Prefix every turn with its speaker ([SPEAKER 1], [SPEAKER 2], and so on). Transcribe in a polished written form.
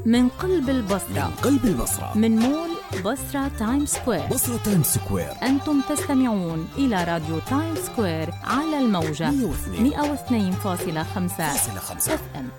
[SPEAKER 1] من قلب البصرة، من مول بصرة تايم سكوير. أنتم تستمعون إلى راديو تايم سكوير على الموجة 102.5 FM.